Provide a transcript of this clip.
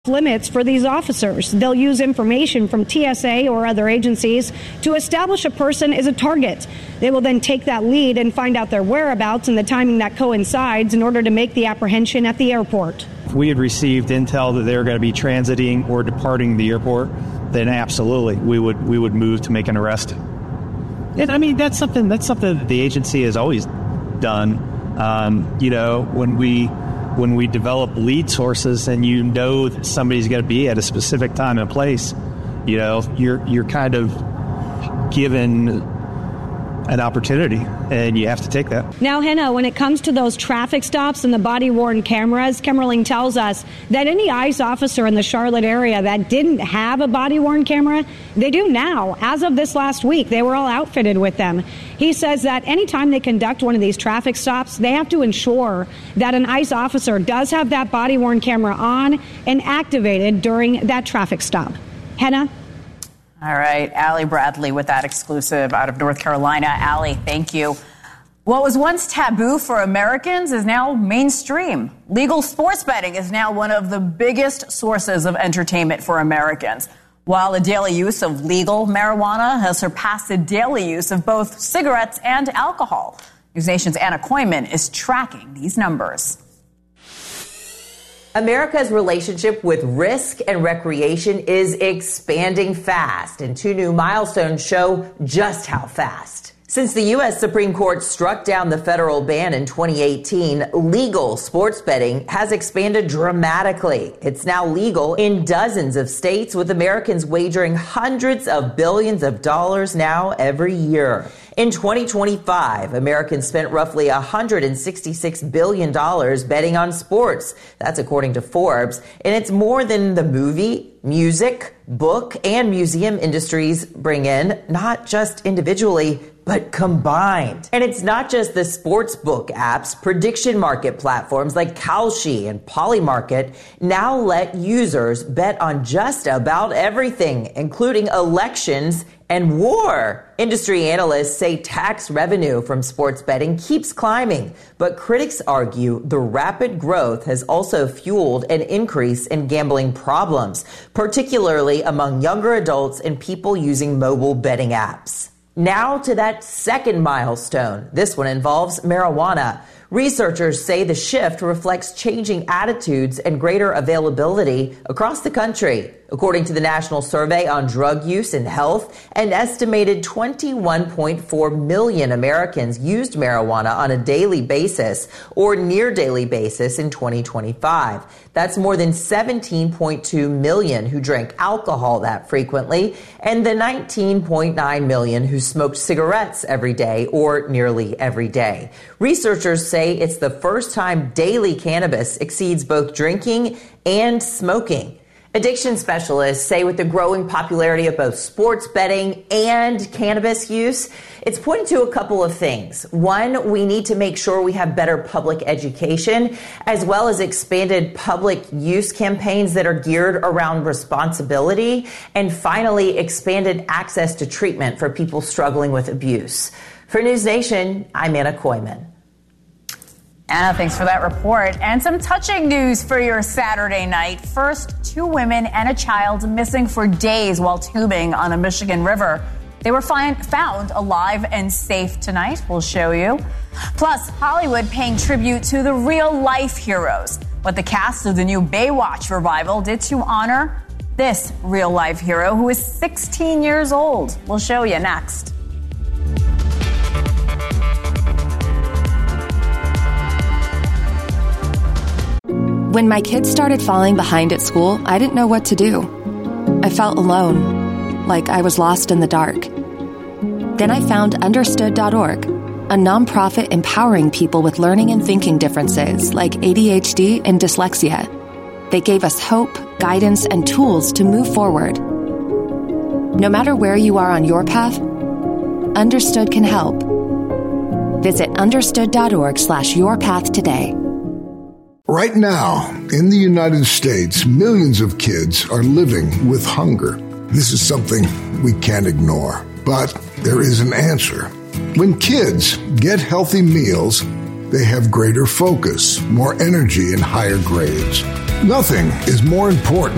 limits for these officers. They'll use information from TSA or other agencies to establish a person is a target. They will then take that lead and find out their whereabouts and the timing that coincides in order to make the apprehension at the airport. If we had received intel that they were going to be transiting or departing the airport, then absolutely we would move to make an arrest. And I mean, that's something that the agency has always done. When we develop lead sources and you know that somebody's going to be at a specific time and place, you're kind of given an opportunity, and you have to take that. Now, Henna, when it comes to those traffic stops and the body-worn cameras, Kimmerling tells us that any ICE officer in the Charlotte area that didn't have a body-worn camera, they do now. As of this last week, they were all outfitted with them. He says that anytime they conduct one of these traffic stops, they have to ensure that an ICE officer does have that body-worn camera on and activated during that traffic stop. Henna? All right, Allie Bradley with that exclusive out of North Carolina. Allie, thank you. What was once taboo for Americans is now mainstream. Legal sports betting is now one of the biggest sources of entertainment for Americans, while the daily use of legal marijuana has surpassed the daily use of both cigarettes and alcohol. NewsNation's Anna Koyman is tracking these numbers. America's relationship with risk and recreation is expanding fast, and two new milestones show just how fast. Since the U.S. Supreme Court struck down the federal ban in 2018, legal sports betting has expanded dramatically. It's now legal in dozens of states, with Americans wagering hundreds of billions of dollars now every year. In 2025, Americans spent roughly $166 billion betting on sports. That's according to Forbes. And it's more than the movie, music, book, and museum industries bring in, not just individually, but combined. And it's not just the sports book apps. Prediction market platforms like Kalshi and Polymarket now let users bet on just about everything, including elections and war. Industry analysts say tax revenue from sports betting keeps climbing, but critics argue the rapid growth has also fueled an increase in gambling problems, particularly among younger adults and people using mobile betting apps. Now to that second milestone. This one involves marijuana. Researchers say the shift reflects changing attitudes and greater availability across the country. According to the National Survey on Drug Use and Health, an estimated 21.4 million Americans used marijuana on a daily basis or near daily basis in 2025. That's more than 17.2 million who drank alcohol that frequently, and the 19.9 million who smoked cigarettes every day or nearly every day. Researchers say it's the first time daily cannabis exceeds both drinking and smoking. Addiction specialists say with the growing popularity of both sports betting and cannabis use, it's pointing to a couple of things. One, we need to make sure we have better public education, as well as expanded public use campaigns that are geared around responsibility, and finally, expanded access to treatment for people struggling with abuse. For NewsNation, I'm Anna Koyman. Anna, thanks for that report. And some touching news for your Saturday night. First, two women and a child missing for days while tubing on a Michigan river. They were found alive and safe tonight. We'll show you. Plus, Hollywood paying tribute to the real-life heroes. What the cast of the new Baywatch revival did to honor this real-life hero who is 16 years old. We'll show you next. When my kids started falling behind at school, I didn't know what to do. I felt alone, like I was lost in the dark. Then I found Understood.org, a nonprofit empowering people with learning and thinking differences like ADHD and dyslexia. They gave us hope, guidance, and tools to move forward. No matter where you are on your path, Understood can help. Visit Understood.org/yourpath today. Right now, in the United States, millions of kids are living with hunger. This is something we can't ignore, but there is an answer. When kids get healthy meals, they have greater focus, more energy, and higher grades. Nothing is more important